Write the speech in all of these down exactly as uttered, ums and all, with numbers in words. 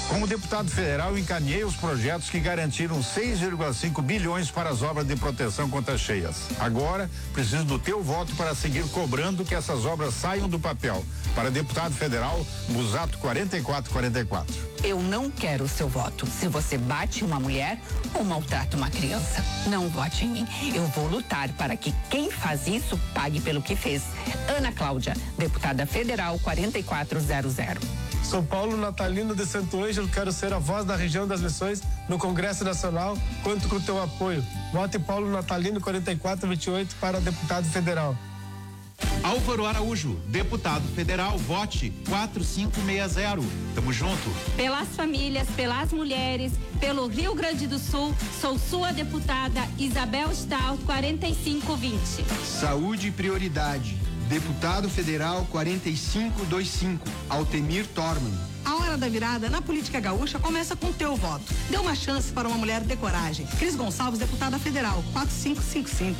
Como deputado federal, encaminhei os projetos que garantiram seis vírgula cinco bilhões para as obras de proteção contra cheias. Agora, preciso do teu voto para seguir cobrando que essas obras saiam do papel. Para deputado federal, Busato quarenta e quatro quarenta e quatro. Eu não quero o seu voto. Se você bate uma mulher ou maltrata uma criança, não vote em mim. Eu vou lutar para que quem faz isso pague pelo que fez. Ana Cláudia, deputada federal quarenta e quatro zero zero. Sou Paulo Natalino de Santo Ângelo, quero ser a voz da região das Missões no Congresso Nacional. Conto com o teu apoio. Vote Paulo Natalino quarenta e quatro vinte e oito para deputado federal. Álvaro Araújo, deputado federal, vote quatro cinco seis zero. Tamo junto. Pelas famílias, pelas mulheres, pelo Rio Grande do Sul, sou sua deputada Isabel Stout, quarenta e cinco vinte. Saúde e prioridade. Deputado federal quarenta e cinco vinte e cinco, Altemir Torman. A hora da virada na política gaúcha começa com o teu voto. Dê uma chance para uma mulher de coragem. Cris Gonçalves, deputada federal, quatro cinco cinco cinco.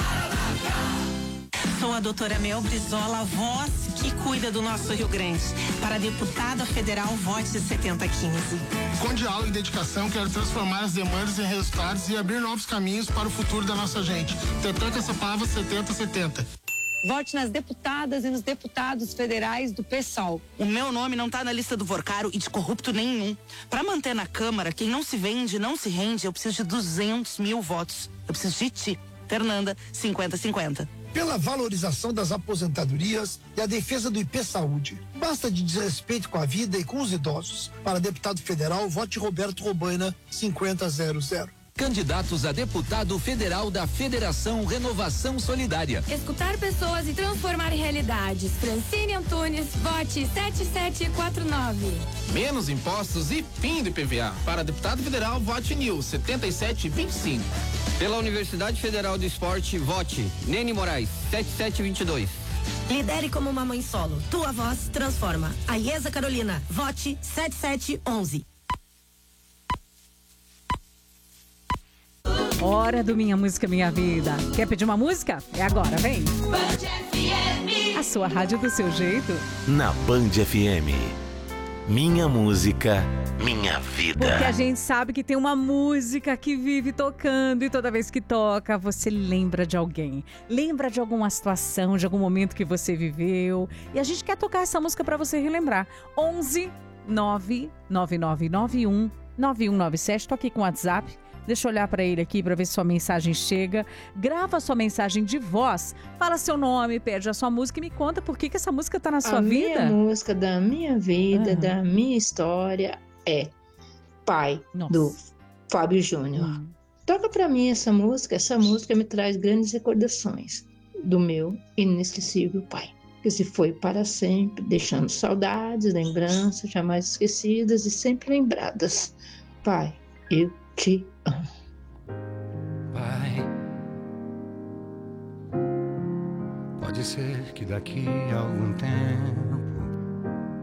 Sou a doutora Mel Brizola, voz que cuida do nosso Rio Grande. Para deputada federal, vote setenta quinze. Com diálogo e dedicação, quero transformar as demandas em resultados e abrir novos caminhos para o futuro da nossa gente. Tetã essa palavra setenta setenta. Vote nas deputadas e nos deputados federais do PSOL. O meu nome não tá na lista do Vorcaro e de corrupto nenhum. Para manter na Câmara, quem não se vende, não se rende. Eu preciso de duzentos mil votos. Eu preciso de ti. Fernanda, cinquenta cinquenta. Pela valorização das aposentadorias e a defesa do I P Saúde. Basta de desrespeito com a vida e com os idosos. Para deputado federal, vote Roberto Robaina, cinquenta zero zero. Candidatos a deputado federal da Federação Renovação Solidária. Escutar pessoas e transformar realidades. Francine Antunes, vote sete sete quatro nove. Menos impostos e fim do I P V A. Para deputado federal, vote Nil, setenta e sete vinte e cinco. Pela Universidade Federal do Esporte, vote Nene Moraes, setenta e sete vinte e dois. Lidere como uma mãe solo. Tua voz transforma. A Iesa Carolina, vote setenta e sete onze. Hora do Minha Música Minha Vida. Quer pedir uma música? É agora, vem. Band F M. A sua rádio do seu jeito. Na Band F M. Minha música, minha vida. Porque a gente sabe que tem uma música que vive tocando e toda vez que toca, você lembra de alguém. Lembra de alguma situação, de algum momento que você viveu. E a gente quer tocar essa música para você relembrar. onze nove nove nove nove um nove um nove sete. Tô aqui com o WhatsApp. Deixa eu olhar para ele aqui para ver se sua mensagem chega. Grava sua mensagem de voz. Fala seu nome, pede a sua música e me conta por que, que essa música tá na sua a vida. A minha música da minha vida, ah. da minha história é Pai, Nossa. do Fábio Júnior. Hum. Toca para mim essa música. Essa música me traz grandes recordações do meu inesquecível pai, que se foi para sempre, deixando saudades, lembranças jamais esquecidas e sempre lembradas. Pai, eu te amo. Pai, pode ser que daqui a algum tempo